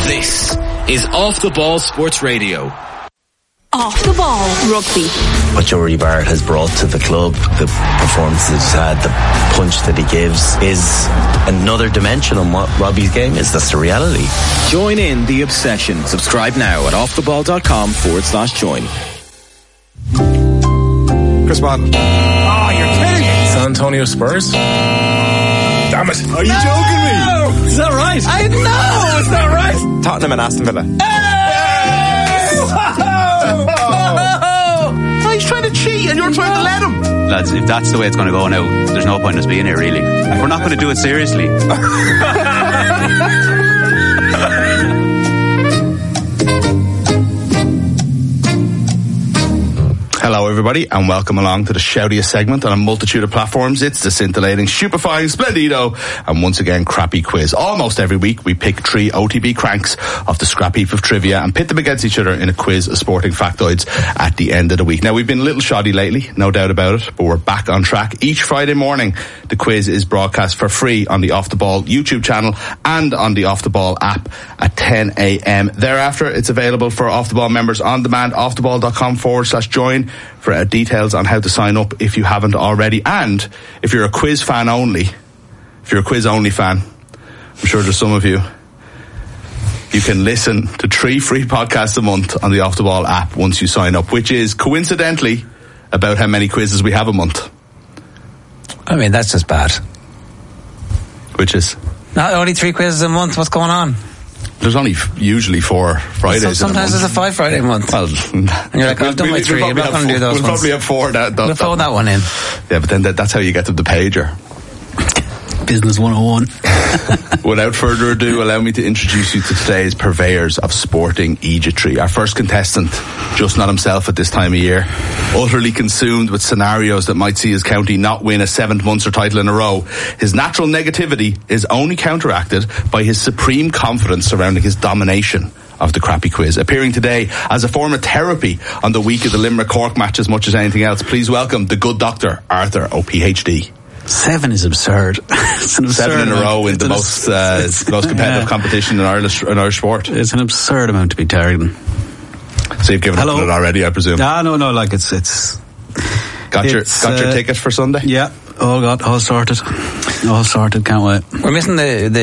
This is Off the Ball Sports Radio. Off the Ball Rugby. What Jory Barrett has brought to the club, the performances he's had, the punch that he gives is another dimension on what Robbie's game is. That's the reality. Join in the obsession. Subscribe now at offtheball.com/join. Chris Martin. Oh, you're kidding me. San Antonio Spurs. Damn it. Are you joking me? Is that right? I know it's not right. Tottenham and Aston Villa. He's trying to cheat and you're trying to let him. Lads, if that's the way it's going to go now, there's no point in us being here, really. We're not going to do it seriously. Hello everybody and welcome along to the shoutiest segment on a multitude of platforms. It's the scintillating, stupefying, splendido and once again crappy quiz. Almost every week we pick 3 OTB cranks off the scrap heap of trivia and pit them against each other in a quiz of sporting factoids at the end of the week. Now we've been a little shoddy lately, no doubt about it, but we're back on track. Each Friday morning the quiz is broadcast for free on the Off the Ball YouTube channel and on the Off the Ball app at 10 a.m. Thereafter it's available for Off the Ball members on demand, offtheball.com/join for details on how to sign up if you haven't already. And if you're a quiz fan only, if you're a quiz only fan, I'm sure there's some of you, you can listen to 3 free podcasts a month on the Off the Ball app once you sign up, which is coincidentally about how many quizzes we have a month. I mean, that's just bad. Which is? Not only 3 quizzes a month, what's going on? There's only usually 4 Fridays. So sometimes there's a 5 Friday month. Well, and you're like, I've done my 3. I'm not going to do those ones. We'll probably have 4. We'll phone that one in. Yeah, but then that's how you get to the pager. Business 101. Without further ado, allow me to introduce you to today's purveyors of sporting eejitry. Our first contestant, just not himself at this time of year, utterly consumed with scenarios that might see his county not win a 7th Munster title in a row. His natural negativity is only counteracted by his supreme confidence surrounding his domination of the crappy quiz. Appearing today as a form of therapy on the week of the Limerick Cork match as much as anything else, please welcome the good doctor, Arthur OPHD. 7 is absurd. It's an absurd 7 in a row in the most competitive competition in Irish sport. It's an absurd amount to be targeting. So you've given up on it already, I presume? No, like it's got your ticket for Sunday? Yeah, all sorted. All sorted, can't wait. We're missing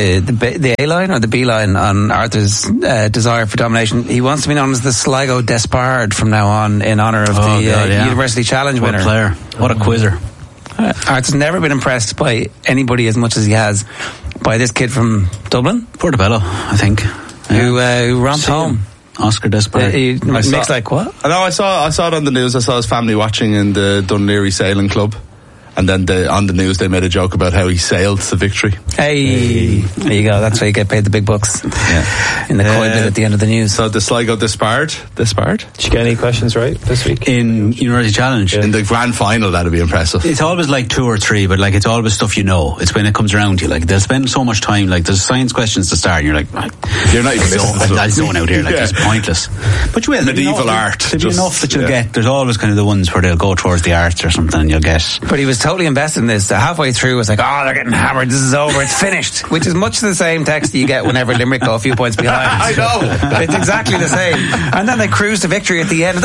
the A line or the B line on Arthur's desire for domination. He wants to be known as the Sligo Despard from now on in honour of the University Challenge winner. What a player. What a quizzer. Art's never been impressed by anybody as much as he has by this kid from Dublin, Portobello, I think, who romped home. Oscar Despard. He makes like what? I saw it on the news. I saw his family watching in the Dunleary Sailing Club. And then on the news they made a joke about how he sailed to victory. Hey, there you go. That's why you get paid the big bucks. Yeah. In the coy bit at the end of the news. So the Sligo Despard. Did you get any questions right this week? In University Challenge. Yeah. In the grand final, that'd be impressive. It's always like 2 or 3, but like it's always stuff you know. It's when it comes around to you. Like they'll spend so much time, like there's science questions to start and you're like, you're not even I zone out here, like it's pointless. But you will. Medieval art. There'll be enough that you'll get. There's always kind of the ones where they'll go towards the arts or something and you'll get. But he was totally invested in this. Halfway through, it was like, oh, they're getting hammered. This is over. It's finished. Which is much the same text you get whenever Limerick go a few points behind. I know. It's exactly the same. And then they cruise to victory at the end. It's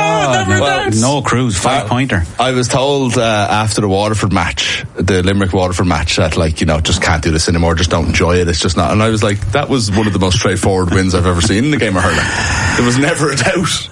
like, no cruise, 5-pointer. I was told after the Waterford match, the Limerick Waterford match, that just can't do this anymore. Just don't enjoy it. It's just not. And I was like, that was one of the most straightforward wins I've ever seen in the game of hurling. There was never a doubt.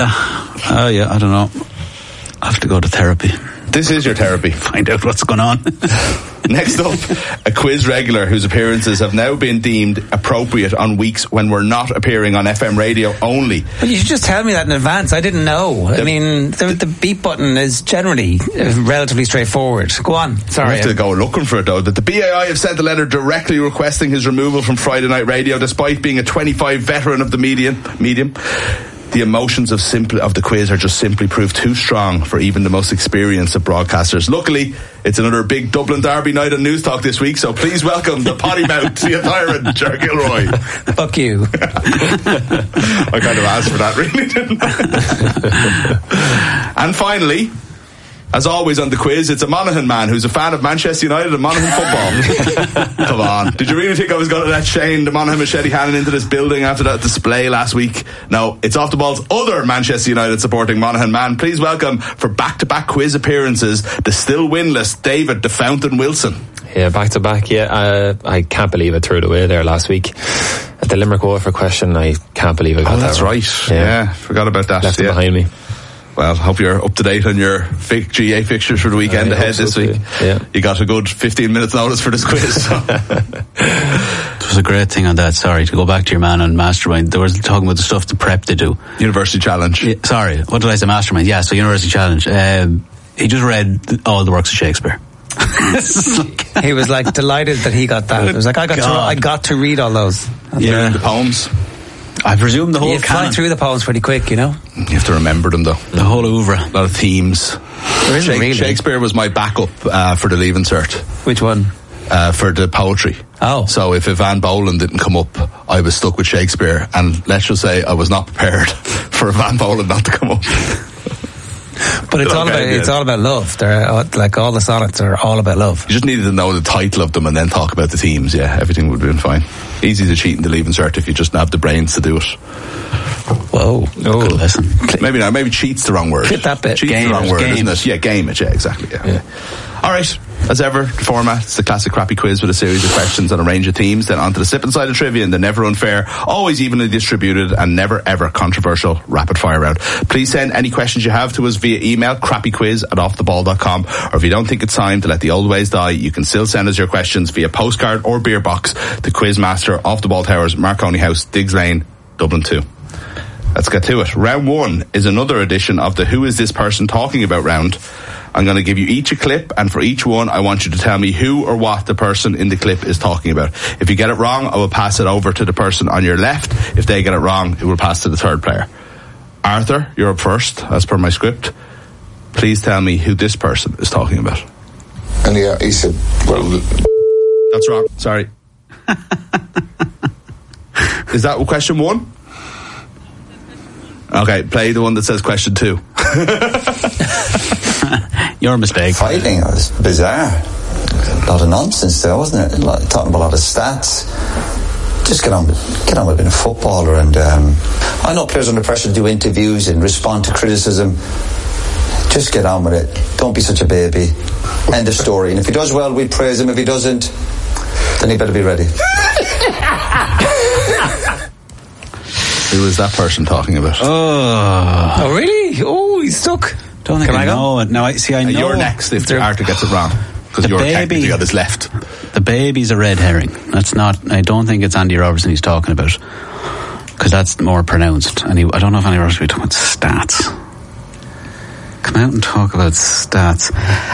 I don't know. I have to go to therapy. This is your therapy. Find out what's going on. Next up, a quiz regular whose appearances have now been deemed appropriate on weeks when we're not appearing on FM radio only. But you should just tell me that in advance. I didn't know. The beep button is generally relatively straightforward. Go on. Sorry. I have to go looking for it though. That the BAI have sent a letter directly requesting his removal from Friday Night Radio despite being a 25 veteran of the medium. The emotions of the quiz are just simply proved too strong for even the most experienced of broadcasters. Luckily, it's another big Dublin Derby night on News Talk this week, so please welcome the potty mouth, the tyrant, Ger Gilroy. Fuck you. I kind of asked for that, really, didn't I? And finally, As always on the quiz, it's a Monaghan man who's a fan of Manchester United and Monaghan football. Come on. Did you really think I was going to let Shane, the Monaghan Machete Hannon, into this building after that display last week? No, it's Off the Ball's other Manchester United supporting Monaghan man. Please welcome, for back-to-back quiz appearances, the still winless David the Fountain Wilson. Yeah, back-to-back, yeah. I can't believe I threw it away there last week. At the Limerick Waterford question, I can't believe I got that. That's right. Yeah, forgot about that. Left it behind me. Well, hope you're up to date on your GA fixtures for the weekend ahead this week. Yeah. You got a good 15 minutes notice for this quiz. So. There was a great thing on that, sorry, to go back to your man on Mastermind. There was talking about the stuff the prep they do. University Challenge. Yeah, sorry, what did I say, Mastermind? Yeah, so University Challenge. He just read all the works of Shakespeare. He was like delighted that he got that. It was like, I got to read all those. Yeah, the poems. I presume the whole you fly through the poems pretty quick, you know. You have to remember them though. The whole oeuvre. A lot of themes. There isn't really. Shakespeare was my backup for the Leaving Cert. Which one? For the poetry. Oh. So if Van Bolen didn't come up, I was stuck with Shakespeare, and let's just say I was not prepared for Van Bolen not to come up. But it's all about love. They're like all the sonnets are all about love. You just needed to know the title of them and then talk about the themes. Yeah, everything would have been fine. Easy to cheat in the Leaving Cert if you just have the brains to do it. Whoa. Good lesson. Maybe not. Maybe cheat's the wrong word. Hit that bit. Cheat's the wrong word, isn't it? Yeah, game it. Yeah, exactly. Yeah. All right. As ever, the format, it's the classic crappy quiz with a series of questions on a range of themes, then onto the sipping side of trivia and the never unfair, always evenly distributed and never ever controversial rapid fire round. Please send any questions you have to us via email, crappyquiz@offtheball.com, or if you don't think it's time to let the old ways die, you can still send us your questions via postcard or beer box to Quizmaster, Off the Ball Towers, Marconi House, Diggs Lane, Dublin 2. Let's get to it. Round 1 is another edition of the Who Is This Person Talking About round. I'm going to give you each a clip, and for each one, I want you to tell me who or what the person in the clip is talking about. If you get it wrong, I will pass it over to the person on your left. If they get it wrong, it will pass to the third player. Arthur, you're up first, as per my script. Please tell me who this person is talking about. And he said, well... That's wrong. Sorry. Is that question 1? Okay, play the one that says question 2. Your mistake. Fighting, it was bizarre. A lot of nonsense there, wasn't it? Talking about a lot of stats. Just get on with being a footballer. And I know players under pressure to do interviews and respond to criticism. Just get on with it. Don't be such a baby. End of story. And if he does well, we praise him. If he doesn't, then he better be ready. Who is that person talking about? Oh, really? Oh, he's stuck. Don't think I know it. Now, I know. You're next if Arthur gets it wrong. Because you're technically on his left. The baby's a red herring. That's not... I don't think it's Andy Robertson he's talking about. Because that's more pronounced. And I don't know if Andy Robertson will be talking about stats. Come out and talk about stats.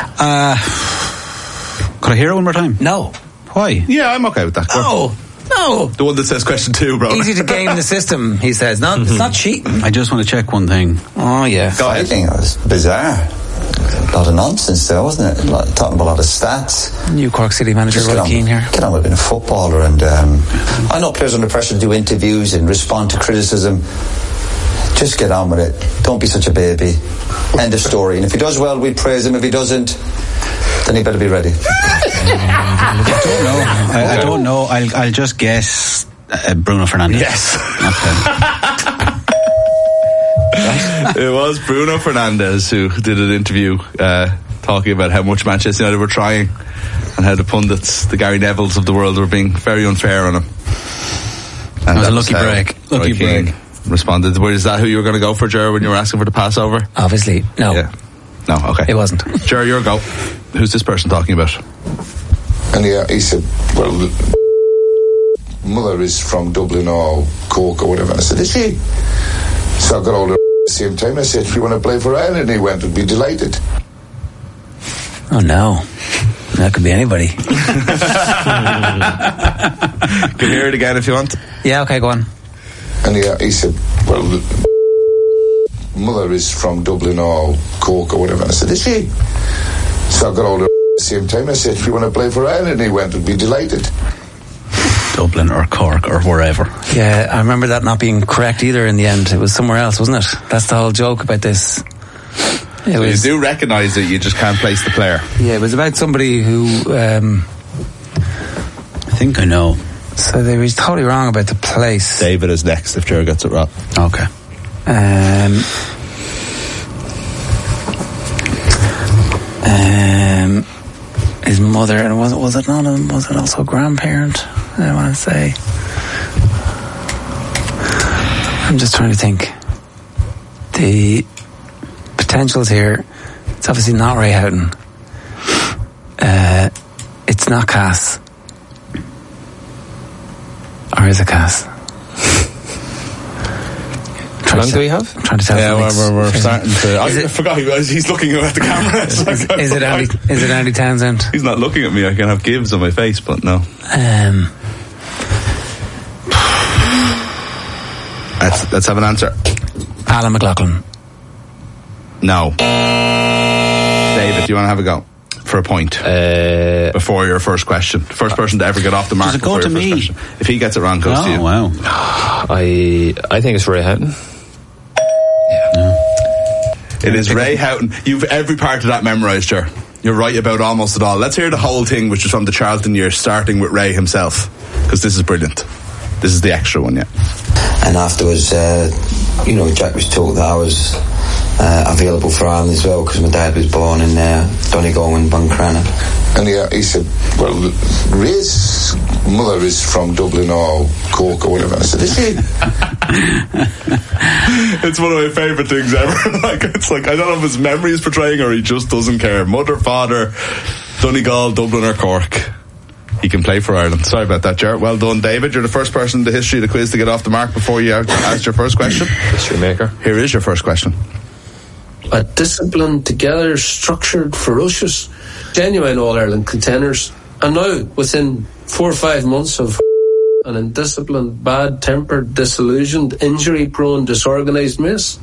Could I hear it one more time? No. Why? Yeah, I'm okay with that. No. The one that says question 2, bro. Easy to game the system, he says. It's not cheating. I just want to check one thing. Oh, yeah. Go ahead. Fighting, it was bizarre. A lot of nonsense there, wasn't it? Talking about a lot of stats. New Cork City manager, Roy Keane here. Get on with being a footballer. And I know players under pressure to do interviews and respond to criticism. Just get on with it. Don't be such a baby. End of story. And if he does well, we praise him. If he doesn't, then he better be ready. I don't know. I'll just guess Bruno Fernandes. Yes. Okay. It was Bruno Fernandes who did an interview talking about how much Manchester United were trying and how the pundits, the Gary Nevilles of the world, were being very unfair on him. And that was a lucky break. Lucky break. Responded. Is that who you were going to go for, Ger, when you were asking for the passover? Obviously, no. Yeah. No, okay. It wasn't. Ger, your go. Who's this person talking about? And he said, well, mother is from Dublin or Cork or whatever. And I said, is she? So I got all the at the same time. I said, if you want to play for Ireland, and he went, would be delighted. Oh, no. That could be anybody. Can you hear it again if you want? Yeah, okay, go on. And he said, well, mother is from Dublin or Cork or whatever. And I said, is she? So I got all the at the same time. I said, if you want to play for Ireland, and he went, would be delighted. Dublin or Cork or wherever. Yeah, I remember that not being correct either in the end. It was somewhere else, wasn't it? That's the whole joke about this. So you do recognise it, you just can't place the player. Yeah, it was about somebody who... I think I know. So they were totally wrong about the place. David is next if Ger gets it wrong. Okay. His mother, and was it also a grandparent? I want to say. I'm just trying to think. The potentials here. It's obviously not Ray Houghton. It's not Cass. Or is it Cass? How long do we have? I'm trying to tell. Yeah, we're starting to. I forgot he's looking at the camera. Is it Andy Townsend? He's not looking at me. I can have gives on my face, but no. Let's have an answer. Alan McLaughlin. No. David, do you want to have a go for a point before your first question? First person to ever get off the mark. Does it go to me? Question. If he gets it wrong, it goes to you. Oh wow! I think it's Ray Houghton. It is Ray Houghton. You've every part of that memorised, Ger. You're right about almost it all. Let's hear the whole thing, which is from the Charlton years, starting with Ray himself, because this is brilliant. This is the extra one, yeah. And afterwards, Jack was told that I was available for Ireland as well, because my dad was born in Donegal in Buncrana. And he said, well, Ray's mother is from Dublin or Cork or whatever. I said, is he? It's one of my favourite things ever. It's like, I don't know if his memory is portraying or he just doesn't care. Mother, father, Donegal, Dublin or Cork. He can play for Ireland. Sorry about that, Ger. Well done, David. You're the first person in the history of the quiz to get off the mark before you asked your first question. History maker. Here is your first question. A disciplined, together, structured, ferocious, genuine All-Ireland contenders. And now, within 4 or 5 months of an indisciplined, bad-tempered, disillusioned, injury-prone, disorganised mess.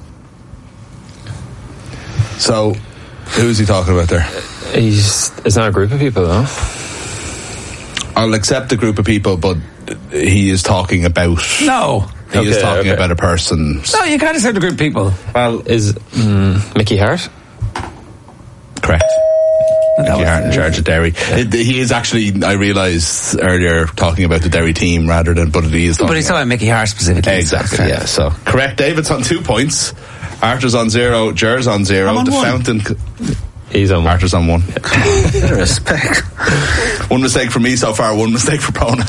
So, who's he talking about there? It's not a group of people, though. I'll accept a group of people, but he is talking about... No. He is talking about a person. No, you can't accept a group of people. Well, is Mickey Hart? Correct. Mickey Hart in charge of Derry. He is actually, I realised earlier, talking about the Derry team rather than... But he is talking But he's talking about Mickey Hart specifically. Exactly, yeah. So, correct. David's on 2 points. Arthur's on 0. Ger's on 0. I'm on the 1. Fountain... He's on 1. Arthur's on 1. Respect. 1 mistake for me so far, 1 mistake for Pona.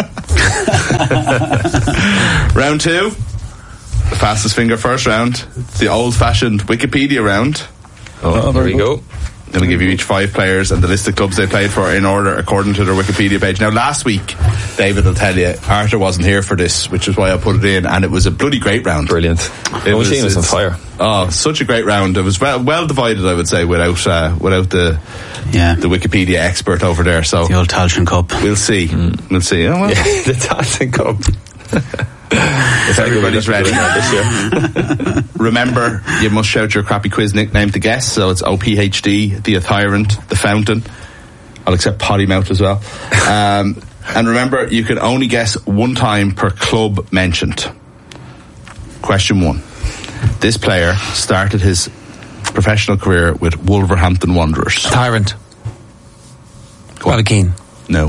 Round 2. The fastest finger first round. The old-fashioned Wikipedia round. Oh, there we go. I'm going to give you each 5 players and the list of clubs they played for in order according to their Wikipedia page. Now, last week, David will tell you, Arthur wasn't here for this, which is why I put it in, and it was a bloody great round. Brilliant. The machine was on fire. Oh, such a great round. It was well divided, I would say, without the Wikipedia expert over there. So the old Tailteann Cup. We'll see. We'll see. Oh, well. Yeah, the Tailteann Cup. If everybody's ready this year. Remember, you must shout your crappy quiz nickname to guess. So it's OPHD, the Tyrant, the Fountain. I'll accept Potty Mouth as well. And remember, you can only guess 1 time per club mentioned. Question 1. This player started his professional career with Wolverhampton Wanderers. Tyrant. Bobby Keane. No.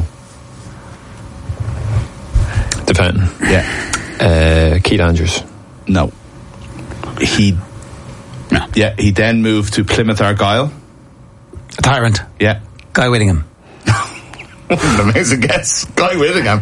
The Fountain. Yeah. Keith Andrews. No. He then moved to Plymouth Argyle. Tyrant. Yeah. Guy Whittingham. An amazing guess. Guy Whittingham.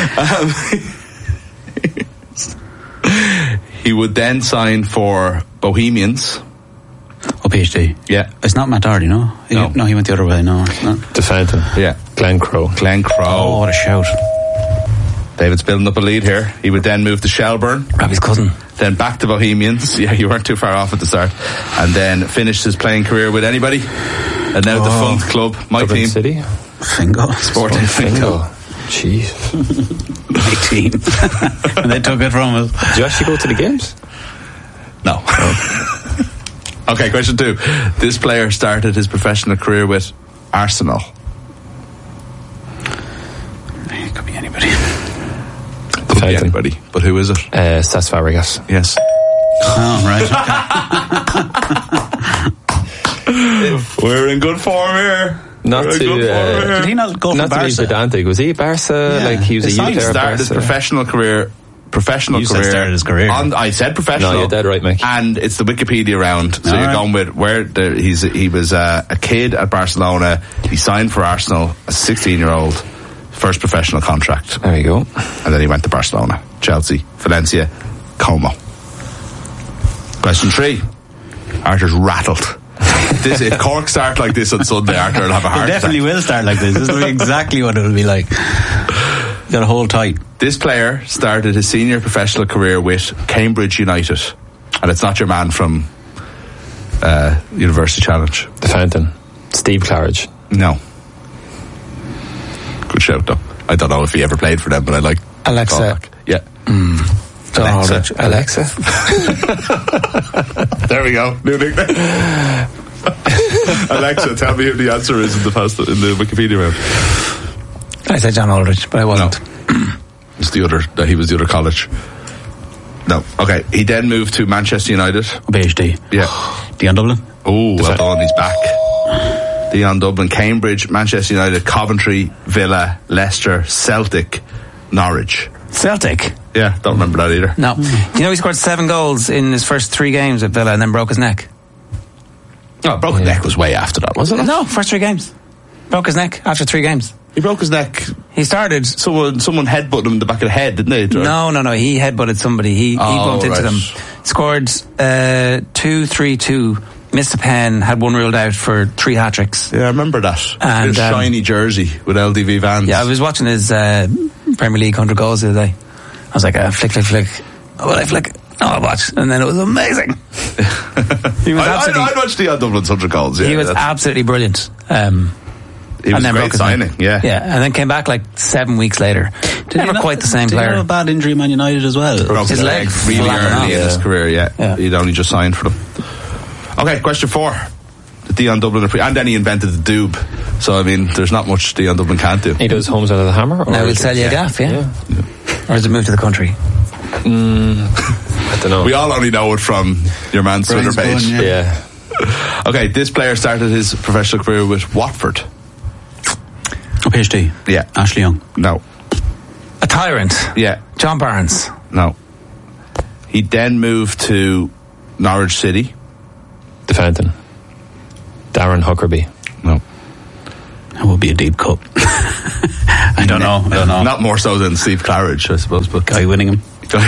He would then sign for Bohemians. Oh, PhD. Yeah. It's not Matt Doherty, no? No, he went the other way, no. It's not. The Fountain. Yeah. Glenn Crowe. Oh, what a shout. David's building up a lead here. He would then move to Shelburne. Robbie's cousin. Then back to Bohemians. Yeah, you weren't too far off at the start. And then finished his playing career with anybody. And now the Funk Club, my Dublin team. City. Fingal. Sporting Fingal. Jeez. My team. And they took it from us. Did you actually go to the games? No. Okay, question 2. This player started his professional career with Arsenal. It could be anybody. Could be anybody. But who is it? Cesc Fabregas. Yes. Oh, right. We're in good form here. Did he not go for Barca? Not to be pedantic. Was he Barca? Like he was a youth player. Started his professional career. Started his career. I said professional. No, you're dead right, Mick. And it's the Wikipedia round. So you're going with he was a kid at Barcelona. He signed for Arsenal as a 16-year-old. First professional contract. There you go. And then he went to Barcelona, Chelsea, Valencia, Como. Question 3. Arthur's rattled. If Cork start like this on Sunday, Arthur will have a heart attack. Definitely will start like this. This will be exactly what it will be like. You got to hold tight. This player started his senior professional career with Cambridge United. And it's not your man from University Challenge. The Fountain. Steve Claridge. No. Good shout though. I don't know if he ever played for them, but I like Alexa. Yeah. Alexa. There we go. New nickname. Alexa, tell me who the answer is in the Wikipedia round. I said John Aldridge, but I wasn't. No. It's he was the other college. No. Okay. He then moved to Manchester United. PhD. Yeah. Dion Dublin. Oh, well done. He's back. Dion Dublin, Cambridge, Manchester United, Coventry, Villa, Leicester, Celtic, Norwich. Celtic? Yeah, don't remember that either. No. You know he scored 7 goals in his first 3 games at Villa and then broke his neck? No, broken neck was way after that, wasn't it? No, first 3 games. Broke his neck after 3 games. He broke his neck. He started. Someone headbutted him in the back of the head, didn't they? No. He headbutted somebody. He bumped into them. Scored 2-3-2. Missed a pen. Had 1 ruled out for 3 hat-tricks. Yeah, I remember that. And his shiny jersey with LDV Vans. Yeah, I was watching his Premier League 100 goals the other day. I was like, flick. Will I flick? Oh, I'll watch. And then it was amazing. He was I watched Dion Dublin's 100 goals. Yeah, he was absolutely brilliant. He was a great signing, yeah. Yeah, and then came back like 7 weeks later. Never quite the same player. Did he have a bad injury at Man United as well? Broke his leg really early in his career, yeah. He'd only just signed for them. Okay, question 4. The Dion Dublin, and then he invented the doob. So, I mean, there's not much Dion Dublin can't do. He does Homes Out of the Hammer? Now he'll sell you a gaff, yeah. Or has it moved to the country? I don't know. We all only know it from your man's Twitter page. Yeah. Okay, this player started his professional career with Watford. A PhD? Yeah. Ashley Young? No. A tyrant? Yeah. John Barnes? No. He then moved to Norwich City. The Fountain. Darren Huckerby. No. That would be a deep cup. I don't know. Not more so than Steve Claridge, I suppose. But Guy Winningham.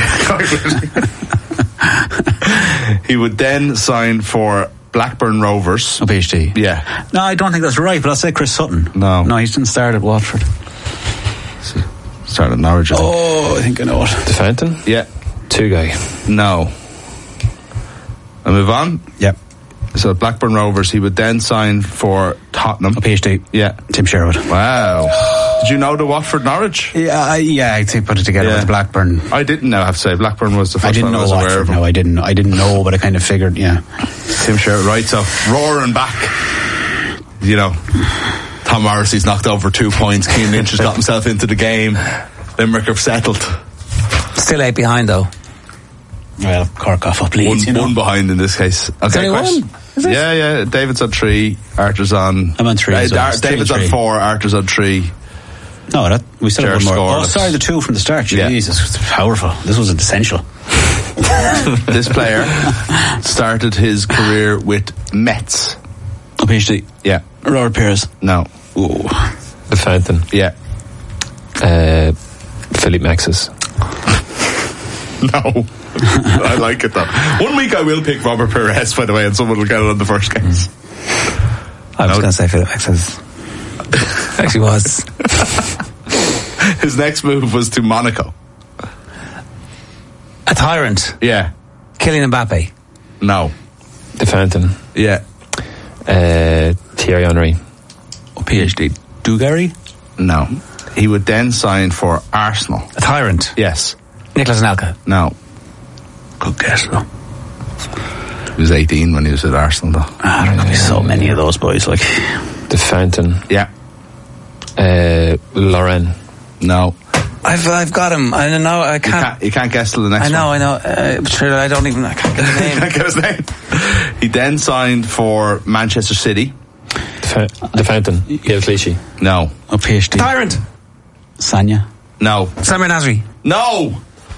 He would then sign for Blackburn Rovers. A PhD? Yeah. No, I don't think that's right, but I'll say Chris Sutton. No, he didn't start at Watford. Started at Norwich. I think I know it. The Fountain? Yeah. 2 guy. No. I move on? Yep. So Blackburn Rovers, he would then sign for Tottenham. A PhD? Yeah. Tim Sherwood. Wow. Did you know the Watford Norwich? Yeah, I think put it together with Blackburn. I didn't know, I have to say. Blackburn was the first one I was aware of. No, I didn't know, but I kind of figured, yeah. Tim Sherwood, right, so roaring back. You know, Tom Morrissey's knocked over 2 points. Keane Lynch has got himself into the game. Limerick have settled. Still 8 behind though. Well, Cork off up leads, one behind in this case. Okay, question. Yeah. David's on 3, Arthur's on... I'm on 3. David's on 4, Arthur's on 3. No, we still have one more. Scoreless. Sorry, the 2 from the start. Jesus, powerful. This was essential. This player started his career with Metz. A PhD? Yeah. Robert Pires? No. Ooh. The Fountain? Yeah. Philippe Maxis? No. I like it though. 1 week I will pick Robert Pires, by the way, and someone will get it on the first case. I was going to say Philip Maxis. Actually was. His next move was to Monaco. A tyrant? Yeah. Kylian Mbappe? No. The Fountain? Yeah. Thierry Henry? A PhD? Dugarry? No. He would then sign for Arsenal. A tyrant? Yes. Nicolas Anelka? No. Good guess though. He was 18 when he was at Arsenal though. There could be so many of those boys, like... The Fountain? Yeah. Lauren? No. I've got him. I don't know. I can't. You can't guess till the next one. I know. Sure, I can't get his name. Can't get his name. He then signed for Manchester City. The Fountain. Gail Clichy. No. Oh, PhD. Tyrant. Sanya. No. Samir Nasri. No.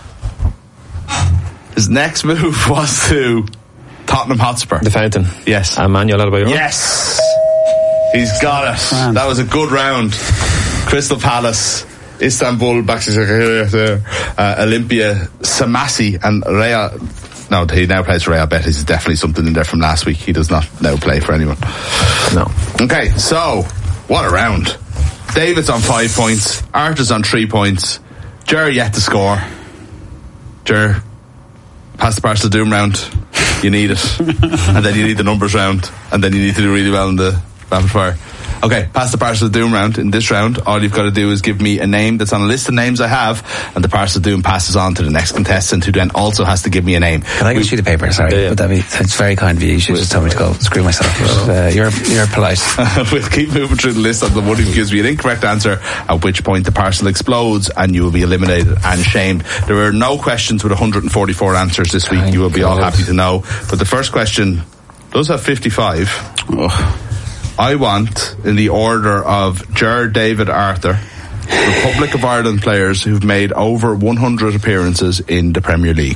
His next move was to Tottenham Hotspur. The Fountain. Yes. Emmanuel Adebayor. Yes. He's got it. France. That was a good round. Crystal Palace, Istanbul, Olympia, Samasi, and Real. No, he now plays for Real Betis. There's definitely something in there from last week. He does not now play for anyone. No. Okay, so what a round. David's on 5 points. Arthur's on 3 points. Ger yet to score. Ger, pass the Parcel of Doom round. You need it. And then you need the numbers round. And then you need to do really well in the rapid fire. Okay, pass the Parcel of Doom round. In this round, all you've got to do is give me a name that's on a list of names I have, and the Parcel of Doom passes on to the next contestant, who then also has to give me a name. Can I get a sheet of paper? Sorry, Yeah. but it's very kind of you. You should just tell me to go screw myself. You're polite. We'll keep moving through the list, and the one who gives me an incorrect answer, at which point the parcel explodes and you will be eliminated and shamed. There are no questions with 144 answers this week. You will be all happy to know. But the first question does have 55. I want, in the order of Ger, David, Arthur, Republic of Ireland players who've made over 100 appearances in the Premier League.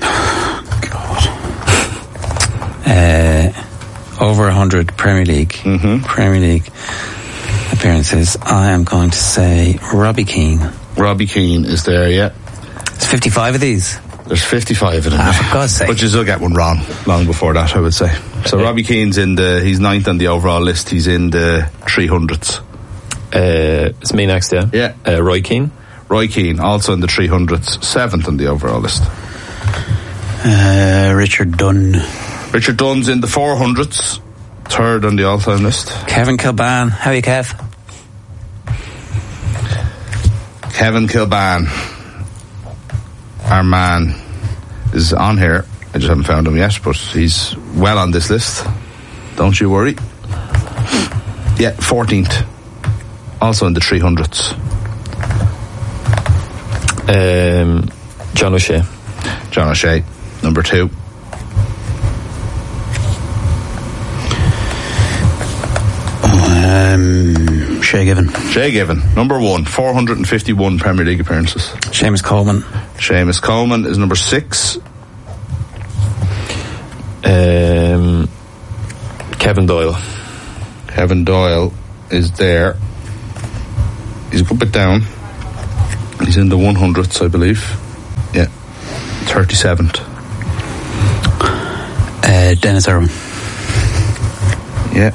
Over 100 Premier League. Premier League appearances. I am going to say Robbie Keane. Robbie Keane is there, yeah. It's 55 of these. There's 55 of them. For God's sake. But you still get one wrong long before that, I would say. So Robbie Keane's he's 9th on the overall list. He's in the 300s. It's me next, yeah? Yeah. Roy Keane. Roy Keane, also in the 300s, 7th on the overall list. Richard Dunn. Richard Dunn's in the 400s, 3rd on the all-time list. Kevin Kilban. How are you, Kev? Kevin Kilban, our man, is on here. I just haven't found him yet, but he's well on this list. Don't you worry. Yeah, 14th. Also in the 300s. John O'Shea. John O'Shea, number 2. Shay Given. Shay Given, number 1, 451 Premier League appearances. Seamus Coleman. Seamus Coleman is number 6. Kevin Doyle. Kevin Doyle is there. He's a good bit down. He's in the 100s, I believe. Yeah, 37th. Dennis Irwin. Yeah.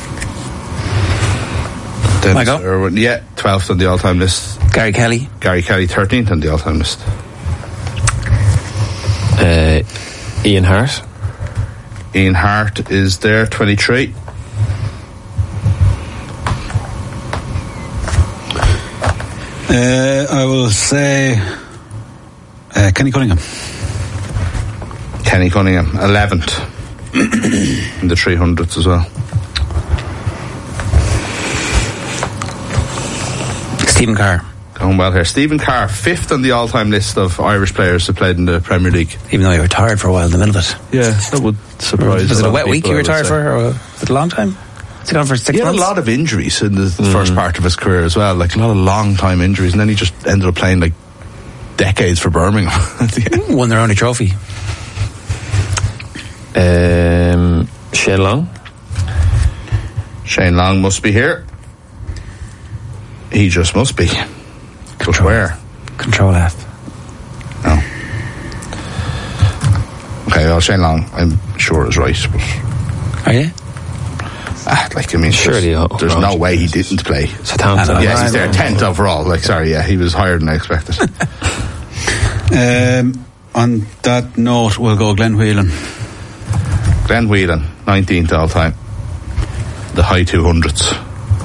Dennis Michael? Irwin. Yeah, 12th on the all-time list. Gary Kelly. Gary Kelly, 13th on the all-time list. Ian Hart. Ian Hart is there, 23. I will say Kenny Cunningham. Kenny Cunningham, 11th in the 300s as well. Stephen Carr. Going well here. Stephen Carr, 5th on the all-time list of Irish players who played in the Premier League. Even though he retired for a while in the middle of it. Yeah, that would surprise. Was it a lot wet of week people, he I would retired say. for, or was it a long time? Was he gone for 6 He had months? a lot of injuries in the first part of his career as well, like a lot of long-time injuries, and then he just ended up playing like decades for Birmingham at the end. Won their only trophy. Shane Long. Shane Long must be here. He just must be. But where? Control F. No. Okay, well, Shane Long, I'm sure is right, but Are you? like, I mean, Surely, there's no way he didn't play. Southampton. Yes, he's there, 10th overall. Like, sorry, yeah, he was higher than I expected. On that note, we'll go Glenn Whelan. Glenn Whelan, 19th all time. The high 200s.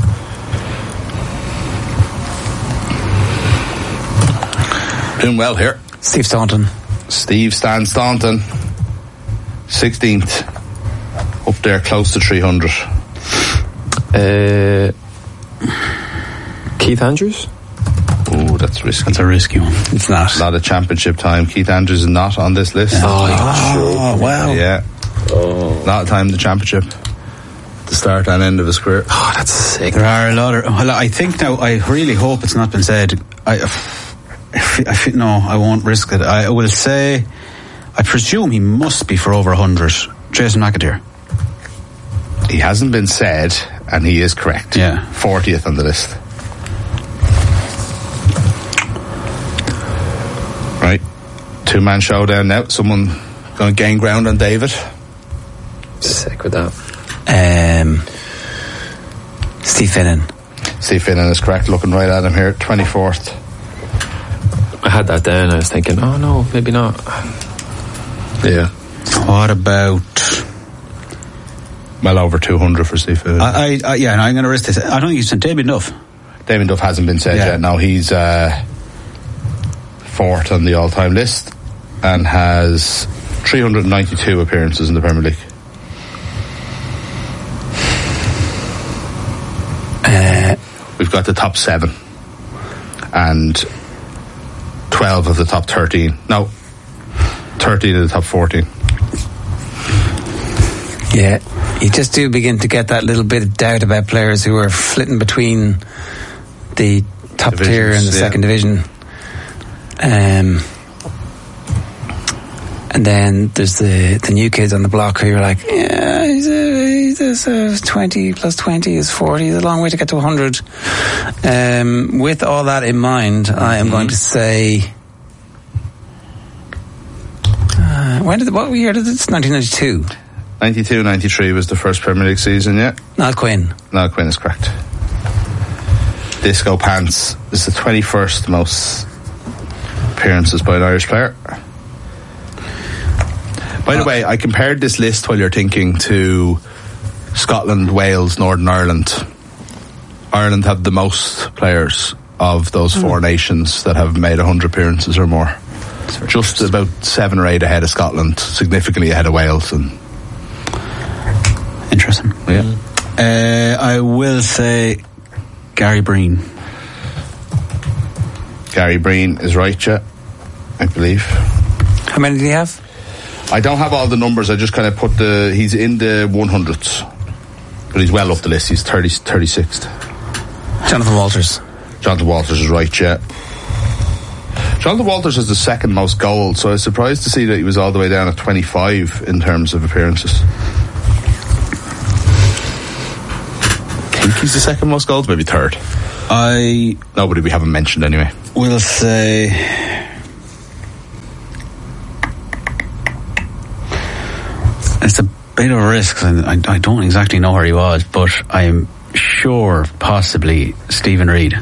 Doing well here. Steve Staunton. Steve Stan Staunton, 16th. Up there, close to 300. Keith Andrews. Oh, that's risky. That's a risky one. It's not. A lot of championship time. Keith Andrews is not on this list. Oh, wow. Yeah. A lot of time in the championship. the start and end of his career. Oh, that's sick. There are a lot of... Well, I think now, I really hope it's not been said. No, I won't risk it. I will say, I presume he must be for over 100. Jason McAteer. He hasn't been said, and he is correct. Yeah. 40th on the list. Right. 2-man showdown now. Someone going to gain ground on David. Sick with that. Steve Finnan. Steve Finnan is correct. Looking right at him here. 24th. I had that down. I was thinking, oh no, maybe not. Yeah. What about... Well over 200 for Steve Finnan. I'm going to risk this. I don't think you said Damien Duff. Damien Duff hasn't been said yet. No, he's 4th on the all-time list and has 392 appearances in the Premier League. We've got the top 7 and 12 of the top 13. No, 13 of the top 14. Yeah, you just do begin to get that little bit of doubt about players who are flitting between the top tier and the second division. And then there's the new kids on the block who you're like, yeah, he's 20 plus 20 is 40. It's a long way to get to 100. With all that in mind, I am going to say, what year did it? It's 1992. 92-93 was the first Premier League season, yeah. Niall Quinn. Niall Quinn is correct. Disco Pants is the 21st most appearances by an Irish player. By the way, I compared this list while you're thinking to Scotland, Wales, Northern Ireland. Ireland have the most players of those 4 nations that have made 100 appearances or more. Just about 7 or 8 ahead of Scotland, significantly ahead of Wales. And interesting. Yeah. I will say Gary Breen. Gary Breen is right, yeah, I believe. How many did he have? I don't have all the numbers. I just kind of put he's in the 100s, but he's well up the list. He's 36th. Jonathan Walters. Jonathan Walters is right, yeah. Jonathan Walters has the second most goals, so I was surprised to see that he was all the way down at 25 in terms of appearances. I think he's the second most goals, maybe third. Nobody we haven't mentioned anyway. We'll say... It's a bit of a risk. I don't exactly know where he was, but I'm sure possibly Stephen Reid.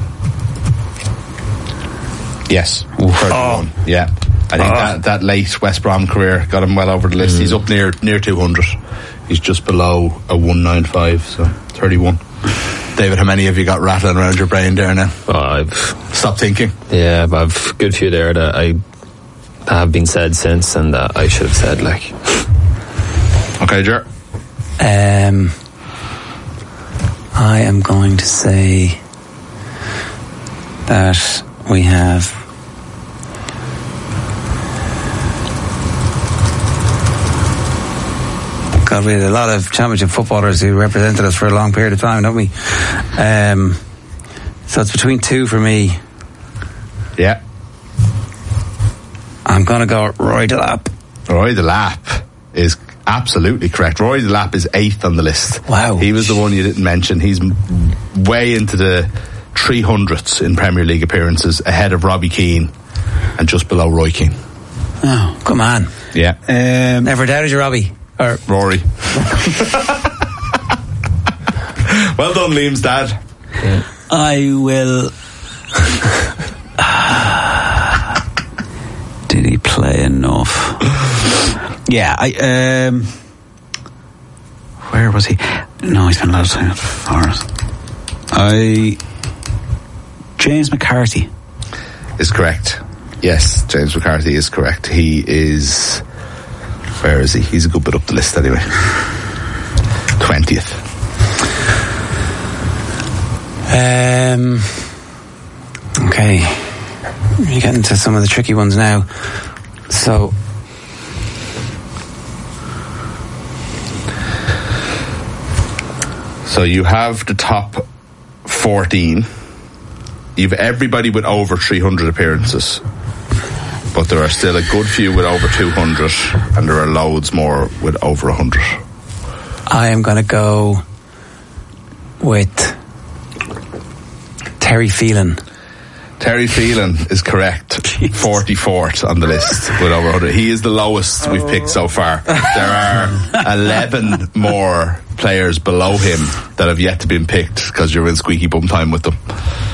Yes. 31. Yeah. I think that late West Brom career got him well over the list. He's up near 200. He's just below a 195, so 31. David, how many have you got rattling around your brain there now? Well, I've stopped thinking. Yeah, but I've a good few there that I have been said since and that I should have said, like. Okay, Ger. I am going to say that we have we had a lot of championship footballers who represented us for a long period of time, don't we? So it's between 2 for me. Yeah. I'm going to go Roy Delap. Roy Delap is absolutely correct. Roy Delap is 8th on the list. Wow. He was the one you didn't mention. He's way into the 300s in Premier League appearances, ahead of Robbie Keane and just below Roy Keane. Oh, come on. Yeah. Never doubted you, Robbie. Or Rory. Well done, Liam's dad. Yeah. I will... Did he play enough? Yeah, where was he? No, he spent a lot of time at Forest. James McCarthy is correct. Yes, James McCarthy is correct. He is... Where is he? He's a good bit up the list anyway. 20th. Okay. You're getting to some of the tricky ones now. So... So you have the top 14. You've everybody with over 300 appearances. But there are still a good few with over 200, and there are loads more with over 100. I am going to go with Terry Phelan. Terry Phelan is correct. 44th on the list with over 100. He is the lowest we've picked so far. There are 11 more players below him that have yet to be picked because you're in squeaky bum time with them.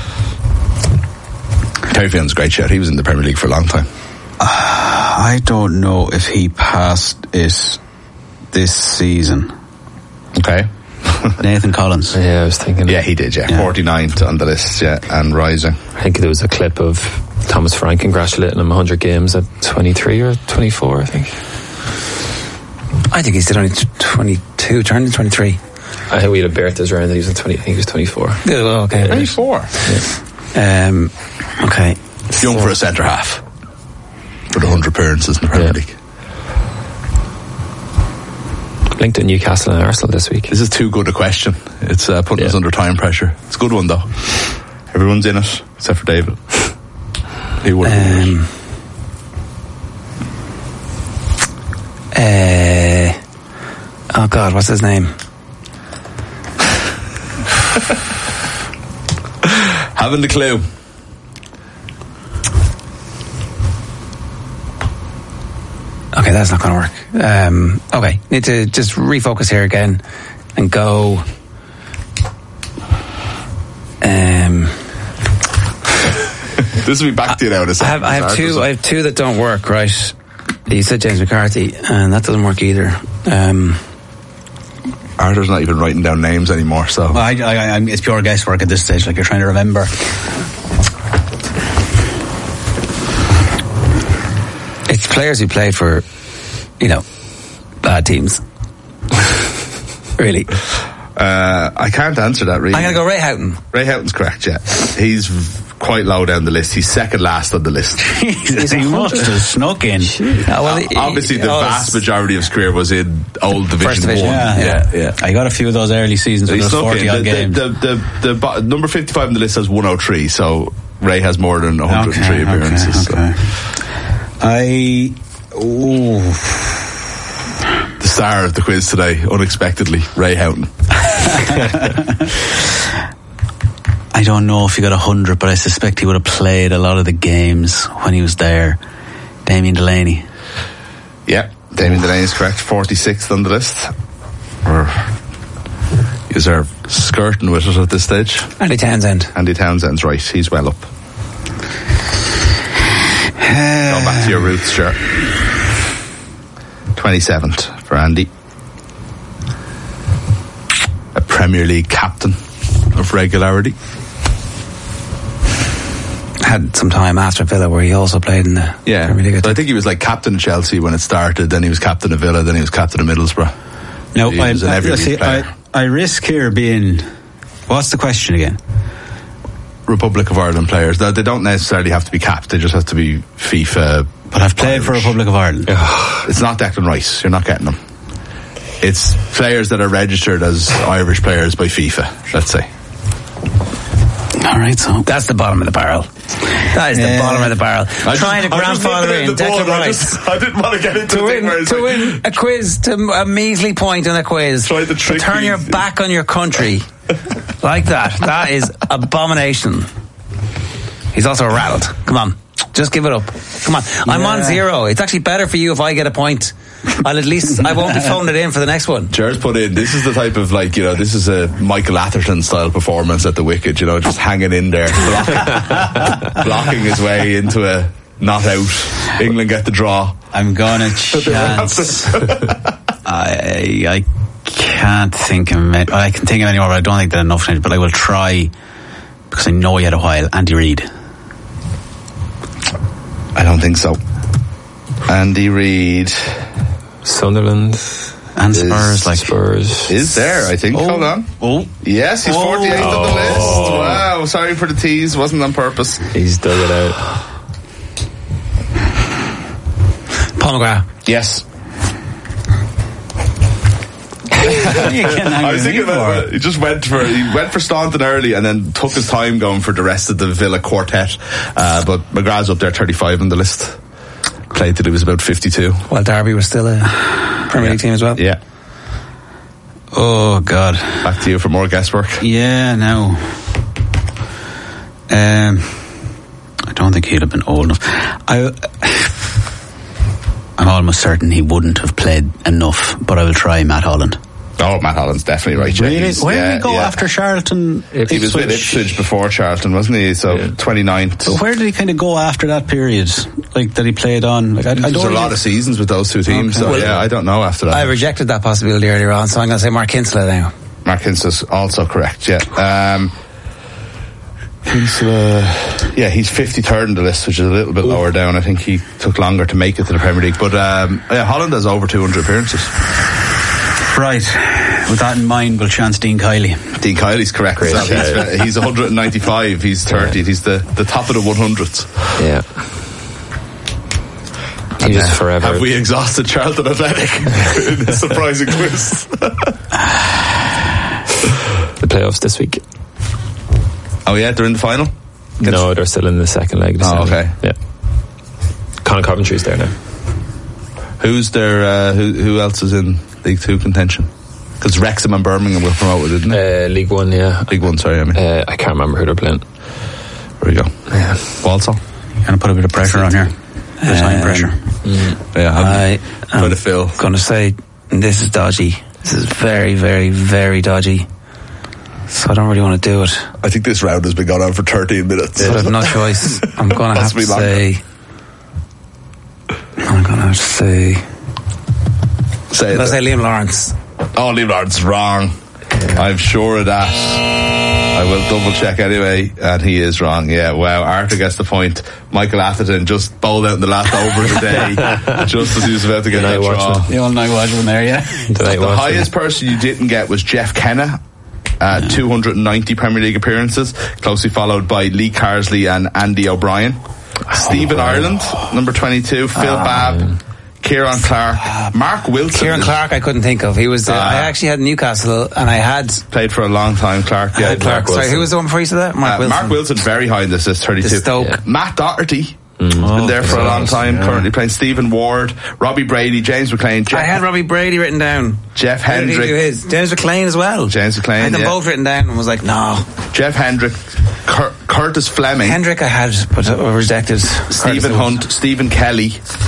Terry Phelan's a great shout. He was in the Premier League for a long time. I don't know if he passed it this season. Okay. Nathan Collins. Yeah, I was thinking. Yeah, he did, yeah. 49th on the list, yeah, and rising. I think there was a clip of Thomas Frank congratulating him 100 games at 23 or 24, I think. I think he's still only 22, turning 23. I think we had a Bertha's round that he was in 20, I think he was 24. Oh, okay. 24? Yeah. Okay. Young for a centre half. With 100 appearances in the Premier League. Linked at Newcastle and Arsenal this week. This is too good a question. It's putting us under time pressure. It's a good one though. Everyone's in it except for David. He would. Oh God, what's his name? Haven't a clue. Okay, that's not going to work. Okay, need to just refocus here again and go. This will be back to you now in a second. I have two that don't work. Right? You said James McCarthy, and that doesn't work either. Arthur's not even writing down names anymore. So it's pure guesswork at this stage. Like you're trying to remember. It's players who play for, bad teams. Really. I can't answer that really. I'm going to go Ray Houghton. Ray Houghton's correct, yeah. He's quite low down the list. He's second last on the list. Jesus, he must have snuck in. Obviously, the vast majority of his career was in old Division 1. Yeah. I got a few of those early seasons when there was 40 odd games. The number 55 on the list has 103, so Ray has more than 103 appearances. Okay. The star of the quiz today, unexpectedly, Ray Houghton. I don't know if he got 100, but I suspect he would have played a lot of the games when he was there. Damien Delaney. Yeah, Damien Delaney is correct. 46th on the list. Is there skirting with it at this stage? Andy Townsend. Andy Townsend's right. He's well up. Going back to your roots, sure. 27th for Andy. A Premier League captain of regularity. Had some time after Villa where he also played in the Premier League. So I think he was like captain of Chelsea when it started, then he was captain of Villa, then he was captain of Middlesbrough. No, I risk here being... What's the question again? Republic of Ireland players. They don't necessarily have to be capped, they just have to be FIFA. But I've played for Republic of Ireland. It's not Declan Rice, you're not getting them. It's players that are registered as Irish players by FIFA, let's say. Alright, so that's the bottom of the barrel. That is the bottom of the barrel. Trying to grandfather in Declan Rice. I didn't want to get into to win a quiz, to a measly point in a quiz. To turn your back on your country like that. That is abomination. He's also rattled. Come on. Just give it up. Come on. I'm on 0. It's actually better for you if I get a point. I won't be phoning it in for the next one. Jared's put in, this is the type of this is a Michael Atherton style performance at the wicket, just hanging in there, blocking his way into a not out. England get the draw. I'm gonna chance. I can't think of it. I can think of any more, but I don't think that enough. But I will try because I know he had a while. Andy Reid. I don't think so. Andy Reid. Sunderland and Spurs, Spurs is there, I think. Hold on. Yes, he's 48th on the list. Wow, sorry for the tease, wasn't on purpose. He's dug it out. Paul McGrath. Yes. I was thinking about it. He just went for Staunton early and then took his time going for the rest of the Villa quartet. But McGrath's up there 35 on the list. Played till he was about 52. Well, Derby was still a Premier League team as well. Yeah. Oh God. Back to you for more guesswork. Yeah, no. I don't think he'd have been old enough. I'm almost certain he wouldn't have played enough, but I will try Matt Holland. Oh, Matt Holland's definitely right. Really? Where did he go after Charlton? He was with Ipswich before Charlton, wasn't he? So 29th. But where did he kind of go after that period? Like that he played on? Like, There's a lot of seasons with those two teams. Okay. So I don't know after that. I rejected that possibility earlier on, so I'm going to say Mark Kinsella now. Mark Kinsella's also correct. Yeah. He's 53rd in the list, which is a little bit lower down. I think he took longer to make it to the Premier League. But Holland has over 200 appearances. Right. With that in mind, we'll chance Dean Kiley. Dean Kiley's correct. He's 195. He's 30th. He's the top of the 100s. Yeah. He was forever. Have we exhausted Charlton Athletic in this surprising quiz? The playoffs this week. Oh yeah, they're in the final? No, they're still in the second leg. Oh, okay. Yeah. Conor Coventry's there now. Who's there? Who else is in League 2 contention? Because Wrexham and Birmingham were promoted, didn't they? League 1, yeah. League 1, sorry, I mean. I can't remember who they're playing. There we go. Yeah. Walsall. Gonna put a bit of pressure on here. Time pressure. Yeah, I'm going to say this is dodgy. This is very, very, very dodgy. So I don't really want to do it. I think this round has been going on for 13 minutes. But I have no choice. I'm going to have to say... I'm going to have to say... Let's say Liam Lawrence. Oh, Liam Lawrence is wrong. Yeah. I'm sure of that. I will double check anyway, and he is wrong. Yeah, wow. Arthur gets the point. Michael Atherton just bowled out in the last over of the day, just as he was about to get that draw. The all night watchman there, yeah. The highest person you didn't get was Jeff Kenna. 290 Premier League appearances, closely followed by Lee Carsley and Andy O'Brien. Stephen Ireland, number 22. Phil Babb, Kieran Clark, Mark Wilson. Kieran Clark I couldn't think of. He was I actually had Newcastle and I had played for a long time. Clark, yeah. Clark. Sorry, who was the one before you said that? Mark Wilson. Mark Wilson, very high in this list, 32. Stoke. Yeah. Matt Doherty. He's been there for a long time, currently playing. Stephen Ward, Robbie Brady, James McLean. I had Robbie Brady written down. Jeff Hendrick. James McLean as well. James McLean, I had them both written down and was like, no. Jeff Hendrick, Curtis Fleming. Hendrick I had, but rejected. Stephen Hunt, Stephen Kelly.